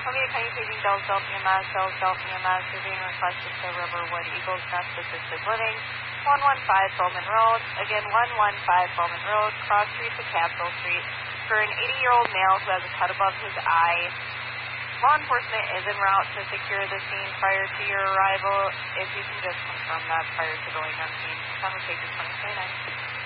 Columbia County Paging Dells EMS, Dells EMS is being requested to Riverwood Eagles Nest Assisted Living, 115 Bowman Road. Again, 115 Bowman Road, cross street to Capitol Street, for an 80-year-old male who has a cut above his eye. Law enforcement is en route to secure the scene prior to your arrival. If you can just confirm that prior to going on scene. Conversation 2029.